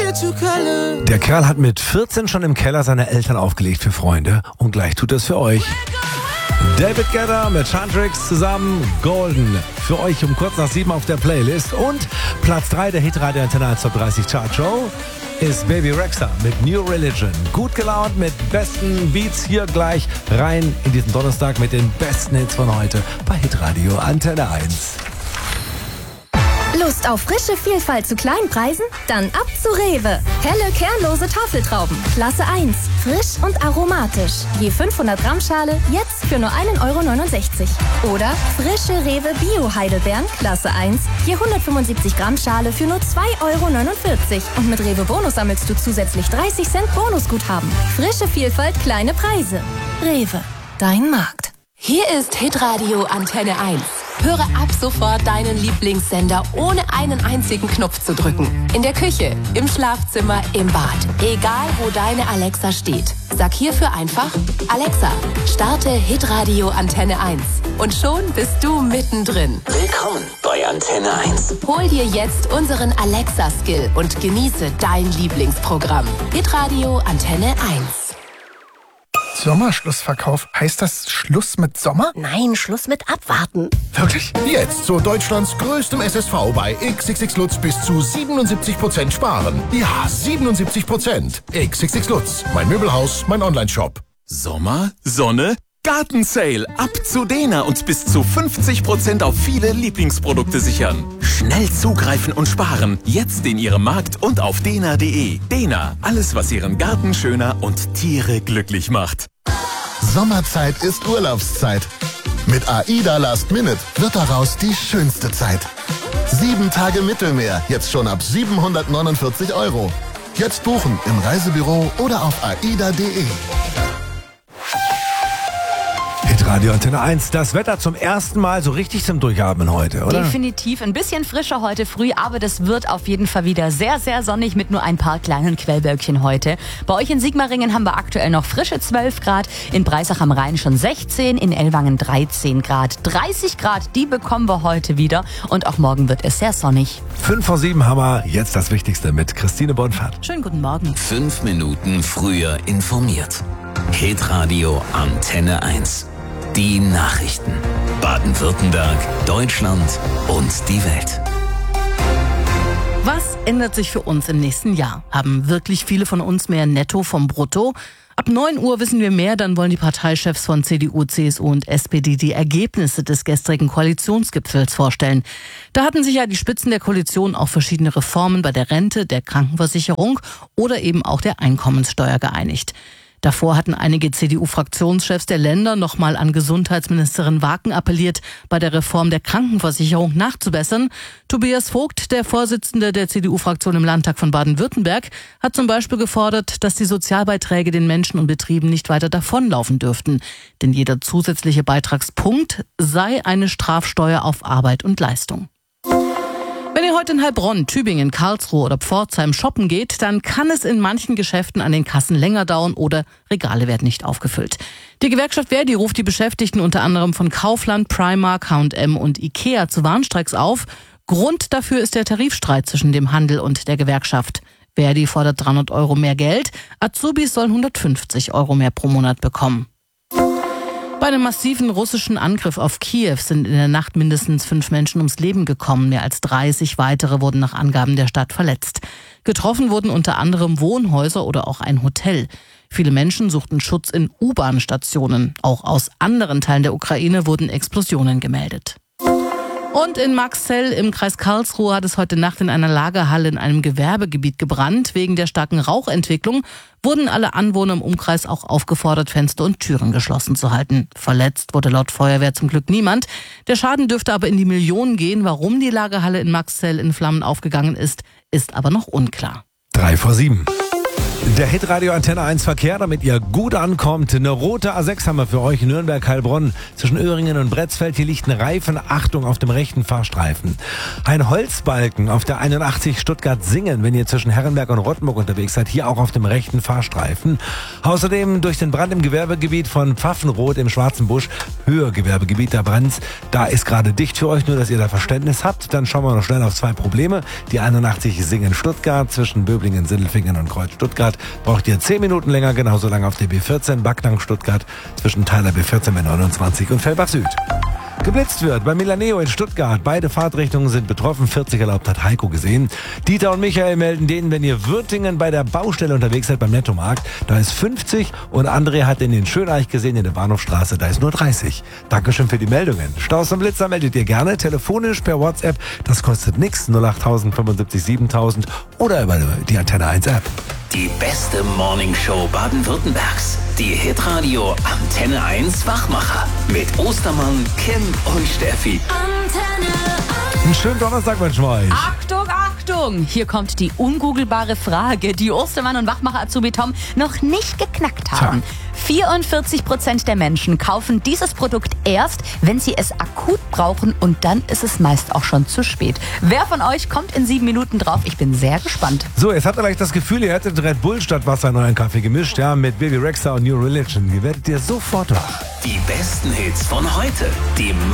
Der Kerl hat mit 14 schon im Keller seiner Eltern aufgelegt für Freunde und gleich tut das für euch. David Guetta mit Chantrix zusammen, Golden. Für euch um kurz nach 7 auf der Playlist. Und Platz 3 der Hitradio Antenne 1 Top 30 Chart Show ist Baby Rexha mit New Religion. Gut gelaunt mit besten Beats hier gleich rein in diesen Donnerstag mit den besten Hits von heute bei Hitradio Antenne 1. Lust auf frische Vielfalt zu kleinen Preisen? Dann ab zu Rewe. Helle, kernlose Tafeltrauben. Klasse 1. Frisch und aromatisch. Je 500 Gramm Schale, jetzt für nur 1,69 €. Oder frische Rewe Bio-Heidelbeeren. Klasse 1. Je 175 Gramm Schale für nur 2,49 €. Und mit Rewe Bonus sammelst du zusätzlich 30 Cent Bonusguthaben. Frische Vielfalt, kleine Preise. Rewe. Dein Markt. Hier ist Hitradio Antenne 1. Höre ab sofort deinen Lieblingssender, ohne einen einzigen Knopf zu drücken. In der Küche, im Schlafzimmer, im Bad. Egal, wo deine Alexa steht. Sag hierfür einfach: Alexa, starte Hitradio Antenne 1. Und schon bist du mittendrin. Willkommen bei Antenne 1. Hol dir jetzt unseren Alexa-Skill und genieße dein Lieblingsprogramm. Hitradio Antenne 1. Sommerschlussverkauf. Heißt das Schluss mit Sommer? Nein, Schluss mit Abwarten. Wirklich? Jetzt zu Deutschlands größtem SSV bei XXX Lutz bis zu 77% sparen. Ja, 77%. XXX Lutz. Mein Möbelhaus, mein Onlineshop. Sommer, Sonne, Gartensale. Ab zu Dena und bis zu 50% auf viele Lieblingsprodukte sichern. Schnell zugreifen und sparen. Jetzt in Ihrem Markt und auf dena.de. Dena, alles was Ihren Garten schöner und Tiere glücklich macht. Sommerzeit ist Urlaubszeit. Mit AIDA Last Minute wird daraus die schönste Zeit. 7 Tage Mittelmeer, jetzt schon ab 749 €. Jetzt buchen im Reisebüro oder auf aida.de. Hitradio Antenne 1, das Wetter zum ersten Mal so richtig zum Durchatmen heute, oder? Definitiv, ein bisschen frischer heute früh, aber das wird auf jeden Fall wieder sehr, sehr sonnig mit nur ein paar kleinen Quellwölkchen heute. Bei euch in Sigmaringen haben wir aktuell noch frische 12 Grad, in Breisach am Rhein schon 16, in Ellwangen 13 Grad. 30 Grad, die bekommen wir heute wieder und auch morgen wird es sehr sonnig. 5 vor 7 haben wir jetzt das Wichtigste mit Christine Bonfert. Schönen guten Morgen. 5 Minuten früher informiert. Hitradio Antenne 1. Die Nachrichten. Baden-Württemberg, Deutschland und die Welt. Was ändert sich für uns im nächsten Jahr? Haben wirklich viele von uns mehr Netto vom Brutto? Ab 9 Uhr wissen wir mehr, dann wollen die Parteichefs von CDU, CSU und SPD die Ergebnisse des gestrigen Koalitionsgipfels vorstellen. Da hatten sich ja die Spitzen der Koalition auf verschiedene Reformen bei der Rente, der Krankenversicherung oder eben auch der Einkommenssteuer geeinigt. Davor hatten einige CDU-Fraktionschefs der Länder nochmal an Gesundheitsministerin Waken appelliert, bei der Reform der Krankenversicherung nachzubessern. Tobias Vogt, der Vorsitzende der CDU-Fraktion im Landtag von Baden-Württemberg, hat zum Beispiel gefordert, dass die Sozialbeiträge den Menschen und Betrieben nicht weiter davonlaufen dürften. Denn jeder zusätzliche Beitragspunkt sei eine Strafsteuer auf Arbeit und Leistung. Wenn ihr heute in Heilbronn, Tübingen, Karlsruhe oder Pforzheim shoppen geht, dann kann es in manchen Geschäften an den Kassen länger dauern oder Regale werden nicht aufgefüllt. Die Gewerkschaft Verdi ruft die Beschäftigten unter anderem von Kaufland, Primark, H&M und Ikea zu Warnstreiks auf. Grund dafür ist der Tarifstreit zwischen dem Handel und der Gewerkschaft. Verdi fordert 300 € mehr Geld, Azubis sollen 150 € mehr pro Monat bekommen. Bei einem massiven russischen Angriff auf Kiew sind in der Nacht mindestens 5 Menschen ums Leben gekommen. Mehr als 30 weitere wurden nach Angaben der Stadt verletzt. Getroffen wurden unter anderem Wohnhäuser oder auch ein Hotel. Viele Menschen suchten Schutz in U-Bahn-Stationen. Auch aus anderen Teilen der Ukraine wurden Explosionen gemeldet. Und in Marxzell im Kreis Karlsruhe hat es heute Nacht in einer Lagerhalle in einem Gewerbegebiet gebrannt. Wegen der starken Rauchentwicklung wurden alle Anwohner im Umkreis auch aufgefordert, Fenster und Türen geschlossen zu halten. Verletzt wurde laut Feuerwehr zum Glück niemand. Der Schaden dürfte aber in die Millionen gehen. Warum die Lagerhalle in Marxzell in Flammen aufgegangen ist, ist aber noch unklar. 3 vor 7. Der Hitradio Antenne 1 Verkehr, damit ihr gut ankommt. Eine rote A6 haben wir für euch, Nürnberg-Heilbronn. Zwischen Öhringen und Bretzfeld, hier liegt ein Reifen. Achtung, auf dem rechten Fahrstreifen. Ein Holzbalken auf der 81 Stuttgart-Singen, wenn ihr zwischen Herrenberg und Rottenburg unterwegs seid, hier auch auf dem rechten Fahrstreifen. Außerdem durch den Brand im Gewerbegebiet von Pfaffenrod im Schwarzenbusch, Höhe-Gewerbegebiet, da brennt's. Da ist gerade dicht für euch, nur dass ihr da Verständnis habt. Dann schauen wir noch schnell auf 2 Probleme. Die 81 Singen-Stuttgart zwischen Böblingen, Sindelfingen und Kreuz-Stuttgart. Braucht ihr 10 Minuten länger, genauso lange auf der B14 Backnang-Stuttgart zwischen Teiler B14 B29 und Fellbach Süd. Geblitzt wird bei Milaneo in Stuttgart. Beide Fahrtrichtungen sind betroffen. 40 erlaubt, hat Heiko gesehen. Dieter und Michael melden denen, wenn ihr Würtingen bei der Baustelle unterwegs seid beim Nettomarkt, da ist 50 und André hat in den Schöneich gesehen in der Bahnhofstraße, da ist nur 30. Dankeschön für die Meldungen. Staus und Blitzer meldet ihr gerne, telefonisch per WhatsApp. Das kostet nichts, 08000 75 7000 oder über die Antenne 1 App. Die beste Morningshow Baden-Württembergs. Die Hitradio Antenne 1 Wachmacher. Mit Ostermann, Kim und Steffi. Antenne 1. Einen schönen Donnerstag wünschen wir euch. Achtung, Achtung! Hier kommt die ungoogelbare Frage, die Ostermann und Wachmacher Azubi Tom noch nicht geknackt haben. 44% der Menschen kaufen dieses Produkt erst, wenn sie es akut brauchen, und dann ist es meist auch schon zu spät. Wer von euch kommt in 7 Minuten drauf? Ich bin sehr gespannt. So, jetzt habt ihr vielleicht das Gefühl, ihr hättet Red Bull statt Wasser in euren Kaffee gemischt, ja, mit Baby Rexha und New Religion. Ihr werdet ihr sofort wach. Die besten Hits von heute. Die